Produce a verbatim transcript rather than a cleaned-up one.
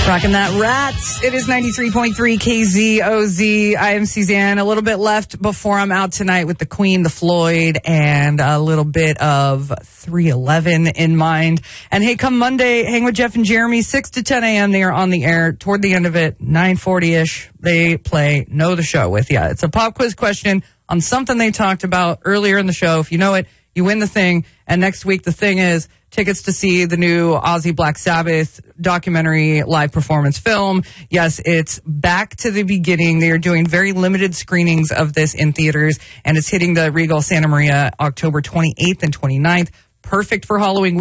Rocking that Rats. It is ninety-three point three K Z O Z. I am Suzanne. A little bit left before I'm out tonight with the Queen, the Floyd, and a little bit of three eleven in mind. And hey, come Monday, hang with Jeff and Jeremy, six to ten a.m. They are on the air. Toward the end of it, nine forty-ish, they play Know the Show with you. It's a pop quiz question on something they talked about earlier in the show. If you know it, you win the thing. And next week, the thing is tickets to see the new Ozzy Black Sabbath documentary live performance film. Yes, it's back to the beginning. They are doing very limited screenings of this in theaters, and it's hitting the Regal Santa Maria October twenty-eighth and twenty-ninth. Perfect for Halloween